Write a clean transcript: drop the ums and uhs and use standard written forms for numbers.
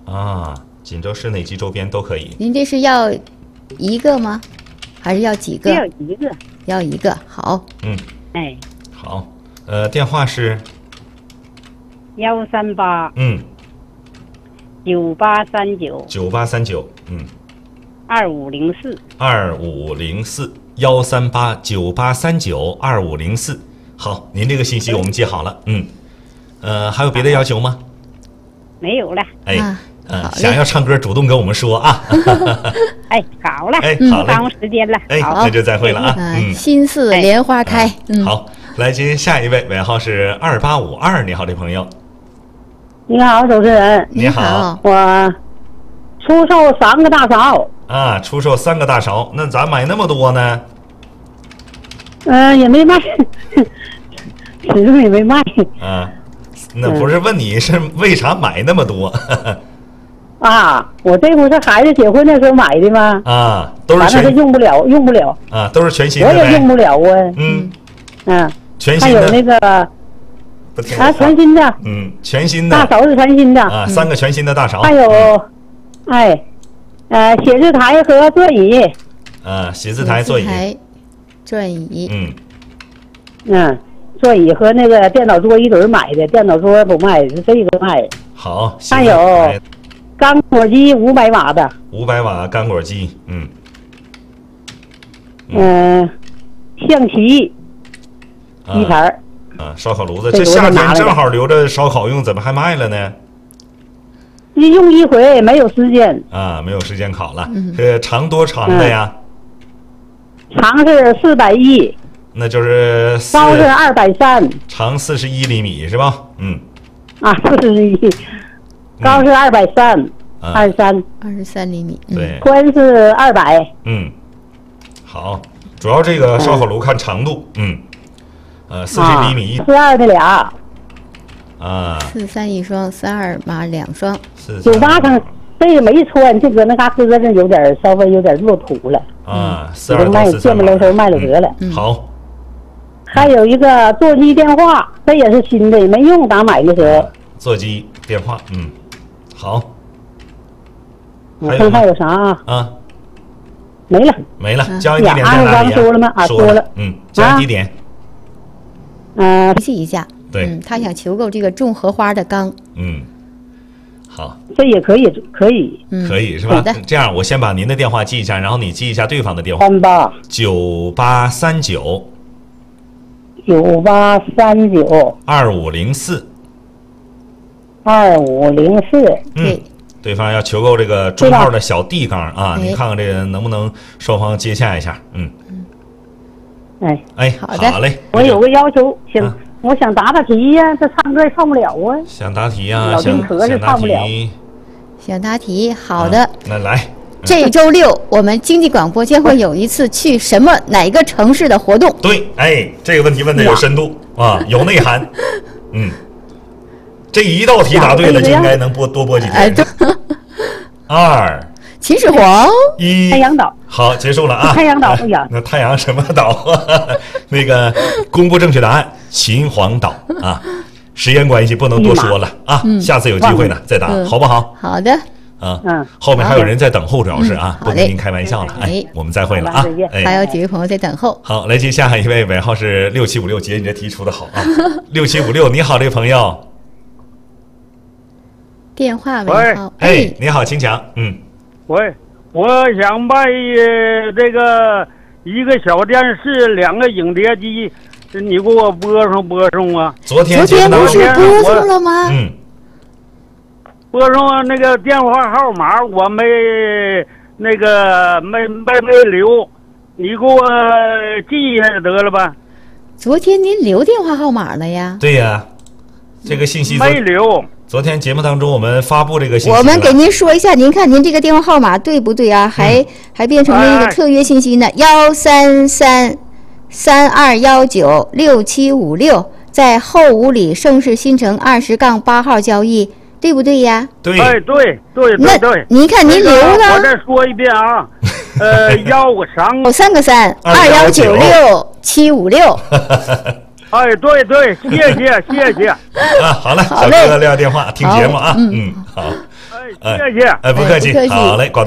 啊，锦州市内及周边都可以。 您这是要一个吗？还是要几个？ 要一个。 要一个，好。 哎， 好，电话是 1389839 9839 2504 2504 138 9839 2504。好，您这个信息我们记好了。还有别的要求吗？ 没有了。 想要唱歌主动跟我们说啊。 哎，好了， 好嘞， 不耽误时间了。 好，那就再会了啊。 心似莲花开。 好，来接下一位，尾号是2852。你好，这朋友。 你好，主持人。 你好， 我出售3个大勺。 啊，出售3个大勺，那咋买那么多呢？ 也没卖，始终也没卖。 那不是问你是为啥买那么多？ 我这不是孩子结婚的时候买的吗？ 都是全， 反正用不了。 都是全新的。 我也用不了啊。 全新的。 还有那个全新的。 全新的。 大勺是全新的。 3个全新的大勺。 还有，写字台和座椅。 写字台、座椅、 转椅。 座椅和那个电脑桌一堆买的，电脑桌不卖，是这个卖。 好。 还有干果机500瓦的。 500瓦干果机。 象棋一盘。 烧烤炉子，这夏天正好留着烧烤用，怎么还卖了呢？ 用一回没有时间。 没有时间烤了。这长多长的呀？ 长是410。 那就是高是230， 长41厘米是吧 ？41，高是230， 23厘米。 对， 宽是200。 好，主要这个烧烤炉看长度，40厘米 ，42的俩。 43一双，42码2双。 98层，这个没穿，这搁那嘎搁着稍微有点落土了。 42 卖见不楼头卖了得了。 好。 还有一个座机电话，这也是新的，没用，刚买的时候。 座机电话，好。 我看还有啥没了。 没了，交易地点在哪里呀？ 说了吗？说了。 交易地点。 联系一下。 对。 他想求购这个种荷花的缸。 好。 这也可以。 可以是吧？这样，我先把您的电话记一下，然后你记一下对方的电话。9839。 9839 2504。 对， 对方要求购这个中号的小地缸啊，你看看这个能不能双方接洽一下？好嘞。 我有个要求，我想答题呀，这唱歌也唱不了啊。 想答题呀？ 老丁壳是唱不了。 想答题，好的。 那来。 这周6，我们经济广播将会有一次去哪个城市的活动？ 对，这个问题问的有深度有内涵。这一道题答对了，就应该能多播几天。2 秦始皇 1 太阳岛。 好，结束了啊。 太阳岛那太阳什么岛？那个公布正确答案，秦皇岛啊。时间关系不能多说了啊，下次有机会呢再答，好不好？ 好的。 后面还有人在等候，主要是不跟您开玩笑了。我们再会了啊。 还有几位朋友在等候。 好，来接下一位，尾号是6756。姐，你这题出的好啊。6756，你好，这个朋友。 电话尾号。 你好，请讲。 喂，我想卖这个一个小电视，2个影碟机，你给我播送啊。 昨天不是播送了吗？ 播送那个电话号码我没留，你给我记一下就得了吧。 昨天您留电话号码了呀？ 对呀，这个信息没留。 昨天节目当中我们发布这个信息， 我们给您说一下，您看您这个电话号码对不对啊？还变成了一个特约信息呢，13332196756，在后五里盛世新城20-8号交易。对不对呀？ 对， 对。 那您看您留了。 我再说一遍啊 3个3 2196-756。 对，谢谢。 好了，小哥撂电话听节目啊。好。 谢谢。 不客气， 不客气好嘞，广东。